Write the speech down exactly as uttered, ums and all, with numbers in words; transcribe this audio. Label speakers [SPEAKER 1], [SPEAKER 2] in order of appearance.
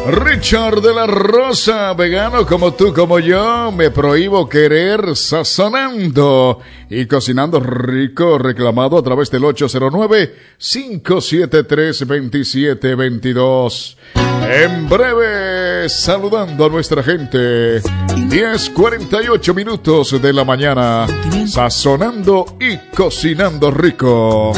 [SPEAKER 1] Richard de la Rosa, vegano como tú, como yo, me prohíbo querer, sazonando y cocinando rico, reclamado a través del ocho cero nueve, cinco siete tres, dos siete dos dos. En breve, saludando a nuestra gente, diez cuarenta y ocho minutos de la mañana, sazonando y cocinando rico.